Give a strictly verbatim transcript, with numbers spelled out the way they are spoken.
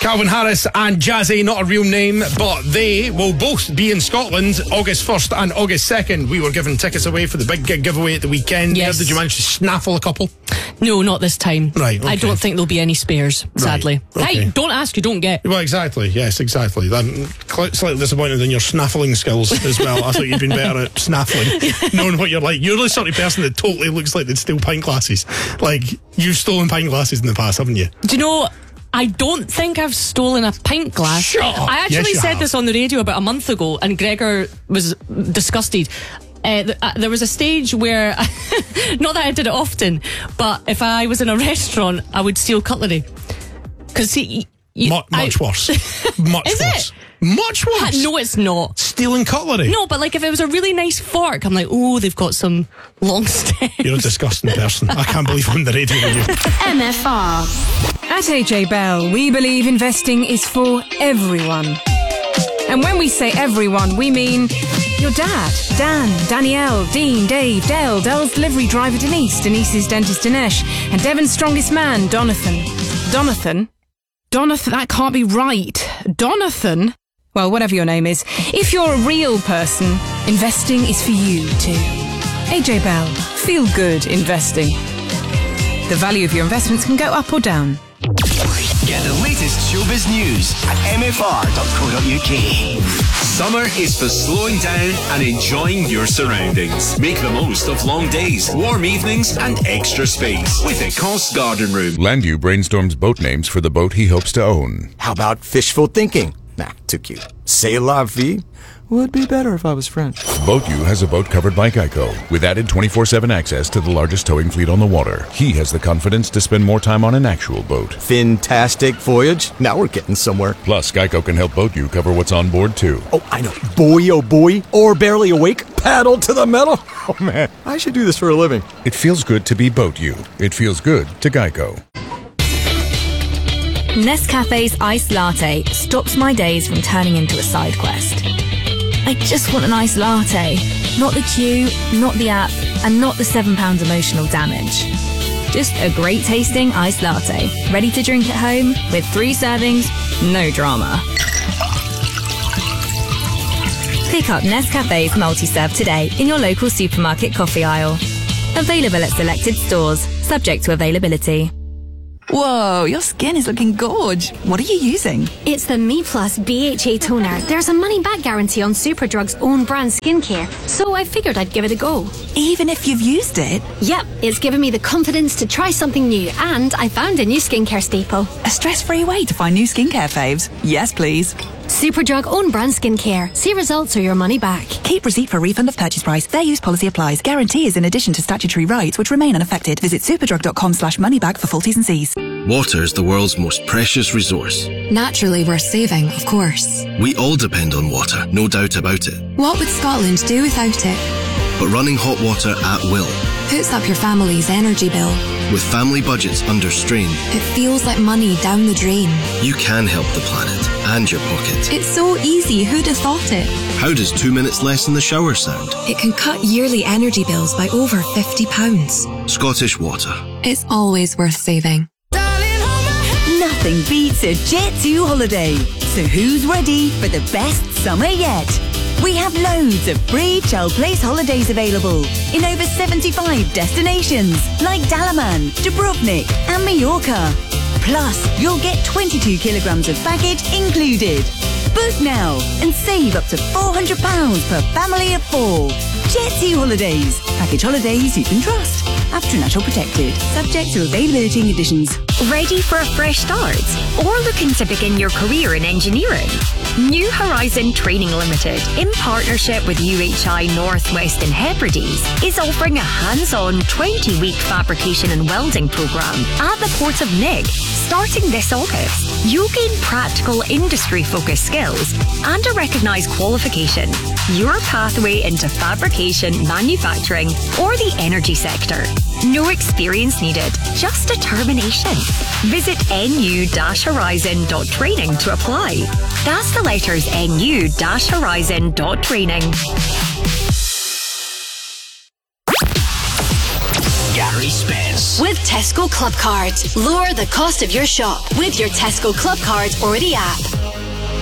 Calvin Harris and Jazzy, not a real name, but they will both be in Scotland August first and August second. We were giving tickets away for the big gig giveaway at the weekend. Yes. Did you manage to snaffle a couple? No, not this time. Right, okay. I don't think there'll be any spares, sadly. Right, okay. Hey, don't ask, you don't get. Well, exactly. Yes, exactly. I'm slightly disappointed in your snaffling skills as well. I thought you'd been better at snaffling, knowing what you're like. You're the sort of person that totally looks like they'd steal pint glasses. Like, you've stolen pint glasses in the past, haven't you? Do you know, I don't think I've stolen a pint glass. Shut up. I actually Yes, you said have. this on the radio about a month ago, and Gregor was disgusted. Uh, th- uh, there was a stage where, not that I did it often, but if I was in a restaurant, I would steal cutlery. Because see, you, Mu- much I, worse. Much Is worse. it? Much worse. No, it's not. Stealing cutlery. No, but like if it was a really nice fork, I'm like, oh, they've got some long stems. You're a disgusting person. I can't believe I'm on the radio with you. M F R. At A J Bell, we believe investing is for everyone. And when we say everyone, we mean your dad, Dan, Danielle, Dean, Dave, Dale, Dell's delivery driver Denise, Denise's dentist Dinesh, and Devon's strongest man, Donathan. Donathan? Donathan, that can't be right. Donathan? Well, whatever your name is. If you're a real person, investing is for you too. A J Bell, feel good investing. The value of your investments can go up or down. Get the latest showbiz news at m f r dot co dot u k. Summer is for slowing down and enjoying your surroundings. Make the most of long days, warm evenings, and extra space with Ecosse Garden Room. Landu brainstorms boat names for the boat he hopes to own. How about fishful thinking? Nah, too cute. C'est la vie? Would be better if I was French. BoatU has a boat covered by Geico, with added twenty-four seven access to the largest towing fleet on the water. He has the confidence to spend more time on an actual boat. Fantastic voyage. Now we're getting somewhere. Plus, Geico can help BoatU cover what's on board, too. Oh, I know. Boy, oh boy. Or barely awake. Paddle to the metal. Oh, man. I should do this for a living. It feels good to be BoatU. It feels good to Geico. Nescafe's iced latte stops my days from turning into a side quest. I just want an iced latte. Not the queue, not the app, and not the seven pounds emotional damage. Just a great tasting iced latte, ready to drink at home with three servings, no drama. Pick up Nescafe's multi-serve today in your local supermarket coffee aisle. Available at selected stores, subject to availability. Whoa, your skin is looking gorge. What are you using? It's the Me Plus B H A toner. There's a money-back guarantee on Superdrug's own brand skincare, so I figured I'd give it a go. Even if you've used it? Yep, it's given me the confidence to try something new, and I found a new skincare staple. A stress-free way to find new skincare faves. Yes, please. Superdrug own brand skincare. See results or your money back. Keep receipt for refund of purchase price. Fair use policy applies. Guarantee is in addition to statutory rights which remain unaffected. Visit superdrug.com slash moneyback for full T's and C's. Water is the world's most precious resource. Naturally worth saving, of course. We all depend on water, no doubt about it. What would Scotland do without it? But running hot water at will puts up your family's energy bill. With family budgets under strain, it feels like money down the drain. You can help the planet and your pocket. It's so easy, who'd have thought it? How does two minutes less in the shower sound? It can cut yearly energy bills by over fifty pounds. Scottish Water. It's always worth saving. Nothing beats a Jet two holiday. So who's ready for the best summer yet? We have loads of free child place holidays available in over seventy-five destinations like Dalaman, Dubrovnik and Mallorca. Plus, you'll get twenty-two kilograms of baggage included. Book now and save up to four hundred pounds per family of four. Jet two Holidays. Package holidays you can trust. After National Protected. Subject to availability and conditions. Ready for a fresh start? Or looking to begin your career in engineering? New Horizon Training Limited, in partnership with U H I Northwest and Hebrides, is offering a hands-on twenty-week fabrication and welding programme at the Port of Nig, starting this August. You'll gain practical industry-focused skills and a recognised qualification. Your pathway into fabrication, manufacturing, or the energy sector. No experience needed, just determination. Visit n u dash horizon dot training to apply. That's the letters n u dash horizon dot training. Gary Spence. with Tesco Club Cards. Lower the cost of your shop with your Tesco Club Card or the app.